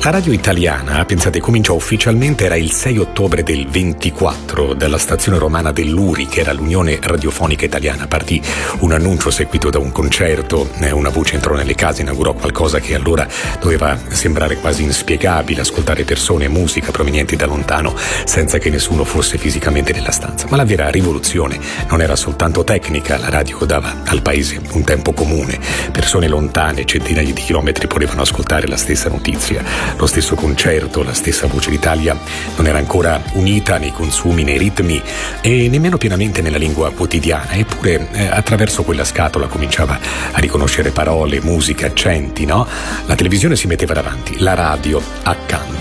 Questa radio italiana, pensate, cominciò ufficialmente, era il 6 ottobre del 24, dalla stazione romana dell'Uri, che era l'Unione Radiofonica Italiana. Partì un annuncio seguito da un concerto, una voce entrò nelle case, inaugurò qualcosa che allora doveva sembrare quasi inspiegabile, ascoltare persone e musica provenienti da lontano senza che nessuno fosse fisicamente nella stanza. Ma la vera rivoluzione non era soltanto tecnica, la radio dava al paese un tempo comune. Persone lontane, centinaia di chilometri, potevano ascoltare la stessa notizia, lo stesso concerto, la stessa voce d'Italia non era ancora unita nei consumi, nei ritmi e nemmeno pienamente nella lingua quotidiana, eppure attraverso quella scatola cominciava a riconoscere parole, musica, accenti, no? La televisione si metteva davanti, la radio accanto.